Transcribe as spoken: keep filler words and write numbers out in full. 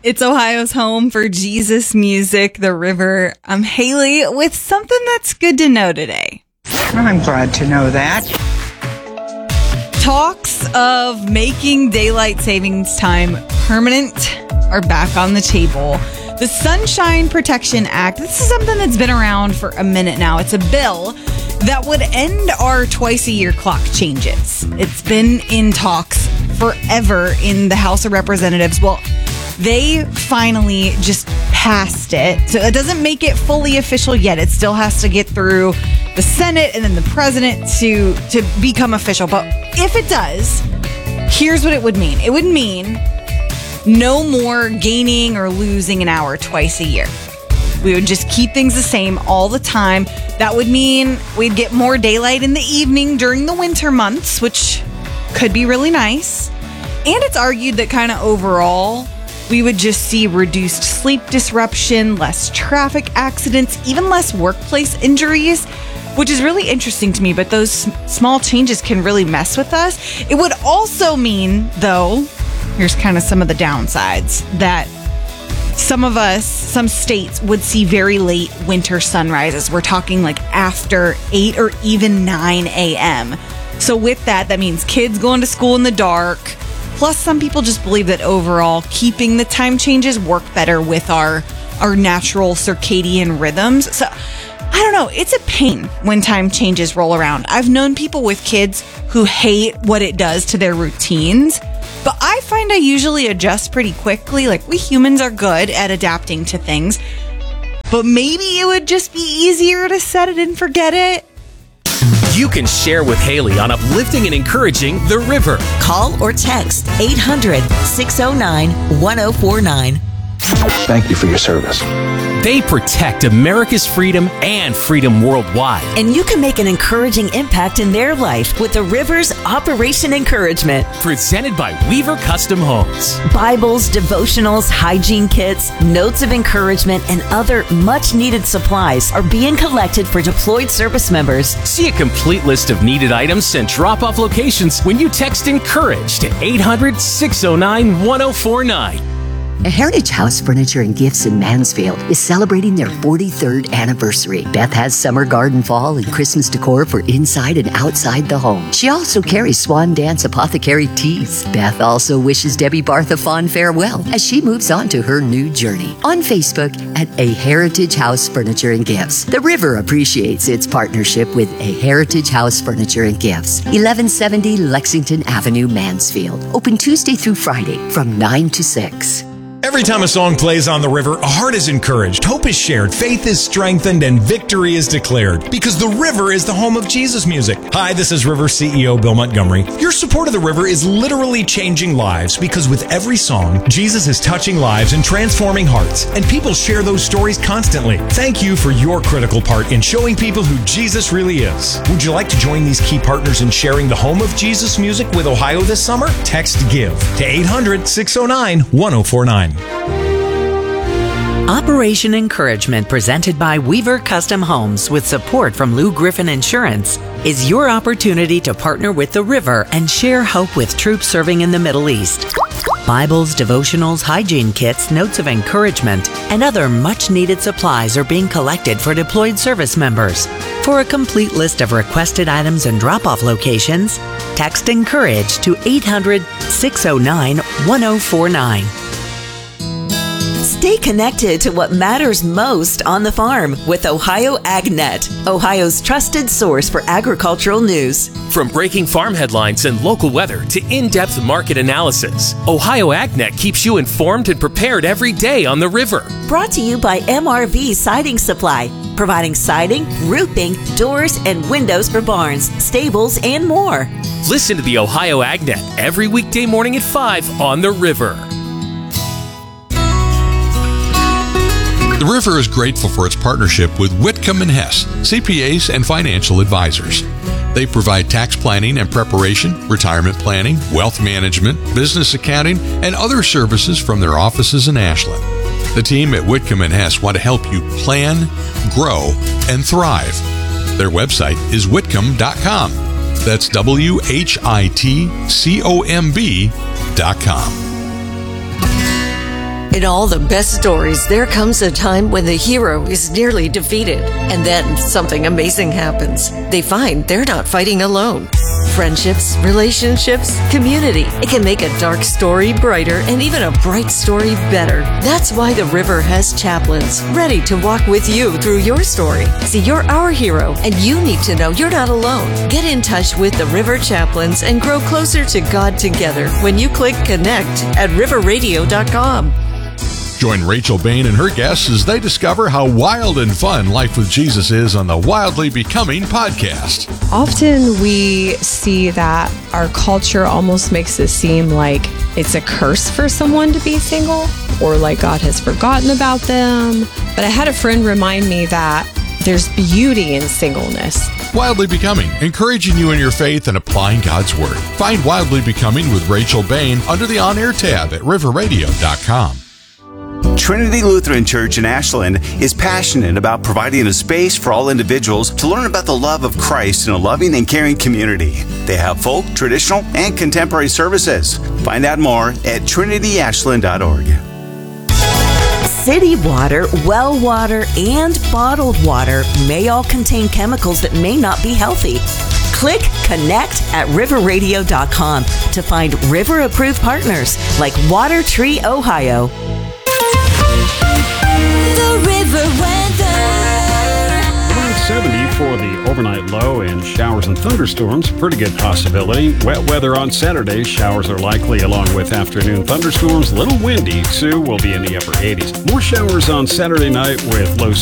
It's Ohio's home for Jesus music, The River. I'm Haley with something that's good to know today. I'm glad to know that. Talks of making daylight savings time permanent are back on the table. The Sunshine Protection Act, this is something that's been around for a minute now. It's a bill that would end our twice-a-year clock changes. It's been in talks forever in the House of Representatives. Well, they finally just passed it. So it doesn't make it fully official yet. It still has to get through the Senate and then the president to, to become official. But if it does, here's what it would mean. It would mean no more gaining or losing an hour twice a year. We would just keep things the same all the time. That would mean we'd get more daylight in the evening during the winter months, which could be really nice. And it's argued that kind of overall, we would just see reduced sleep disruption, less traffic accidents, even less workplace injuries, which is really interesting to me. But those small changes can really mess with us. It would also mean, though, here's kind of some of the downsides, that some of us, some states would see very late winter sunrises. We're talking like after eight or even nine a.m. So with that, that means kids going to school in the dark. Plus, some people just believe that overall, keeping the time changes work better with our, our natural circadian rhythms. So, I don't know. It's a pain when time changes roll around. I've known people with kids who hate what it does to their routines, but I find I usually adjust pretty quickly. Like, we humans are good at adapting to things, but maybe it would just be easier to set it and forget it. You can share with Haley on uplifting and encouraging The River. Call or text eight hundred, six oh nine, one oh four nine. Thank you for your service. They protect America's freedom and freedom worldwide. And you can make an encouraging impact in their life with The River's Operation Encouragement. Presented by Weaver Custom Homes. Bibles, devotionals, hygiene kits, notes of encouragement, and other much-needed supplies are being collected for deployed service members. See a complete list of needed items and drop-off locations when you text ENCOURAGE to eight hundred, six oh nine, one oh four nine. A Heritage House Furniture and Gifts in Mansfield is celebrating their forty-third anniversary. Beth has summer garden, fall, and Christmas decor for inside and outside the home. She also carries Swan Dance Apothecary teas. Beth also wishes Debbie Barth a fond farewell as she moves on to her new journey. On Facebook at A Heritage House Furniture and Gifts. The River appreciates its partnership with A Heritage House Furniture and Gifts. eleven seventy Lexington Avenue, Mansfield. Open Tuesday through Friday from nine to six. Every time a song plays on The River, a heart is encouraged, hope is shared, faith is strengthened, and victory is declared. Because The River is the home of Jesus music. Hi, this is River C E O Bill Montgomery. Your support of The River is literally changing lives because with every song, Jesus is touching lives and transforming hearts. And people share those stories constantly. Thank you for your critical part in showing people who Jesus really is. Would you like to join these key partners in sharing the home of Jesus music with Ohio this summer? Text GIVE to eight hundred, six oh nine, one oh four nine. Operation Encouragement, presented by Weaver Custom Homes with support from Lou Griffin Insurance, is your opportunity to partner with The River and share hope with troops serving in the Middle East. Bibles, devotionals, hygiene kits, notes of encouragement, and other much-needed supplies are being collected for deployed service members. For a complete list of requested items and drop-off locations, text ENCOURAGE to eight hundred, six oh nine, one oh four nine. Stay connected to what matters most on the farm with Ohio AgNet, Ohio's trusted source for agricultural news. From breaking farm headlines and local weather to in-depth market analysis, Ohio AgNet keeps you informed and prepared every day on The River. Brought to you by M R V Siding Supply, providing siding, roofing, doors, and windows for barns, stables, and more. Listen to the Ohio AgNet every weekday morning at five on The River. The River is grateful for its partnership with Whitcomb and Hess, C P As and financial advisors. They provide tax planning and preparation, retirement planning, wealth management, business accounting, and other services from their offices in Ashland. The team at Whitcomb and Hess want to help you plan, grow, and thrive. Their website is whitcomb dot com. That's W H I T C O M B dot com. In all the best stories, there comes a time when the hero is nearly defeated, and then something amazing happens. They find they're not fighting alone. Friendships, relationships, community. It can make a dark story brighter and even a bright story better. That's why the River has chaplains ready to walk with you through your story. See, you're our hero, and you need to know you're not alone. Get in touch with the River Chaplains and grow closer to God together when you click connect at river radio dot com. Join Rachel Bain and her guests as they discover how wild and fun life with Jesus is on the Wildly Becoming podcast. Often we see that our culture almost makes it seem like it's a curse for someone to be single, or like God has forgotten about them. But I had a friend remind me that there's beauty in singleness. Wildly Becoming, encouraging you in your faith and applying God's Word. Find Wildly Becoming with Rachel Bain under the on-air tab at river radio dot com. Trinity Lutheran Church in Ashland is passionate about providing a space for all individuals to learn about the love of Christ in a loving and caring community. They have folk, traditional, and contemporary services. Find out more at trinity ashland dot org. City water, well water, and bottled water may all contain chemicals that may not be healthy. Click connect at river radio dot com to find river-approved partners like Water Tree Ohio. The River weather. Around seventy for the overnight low and showers and thunderstorms. Pretty good possibility. Wet weather on Saturday. Showers are likely along with afternoon thunderstorms. Little windy. Sue will be in the upper eighties. More showers on Saturday night with low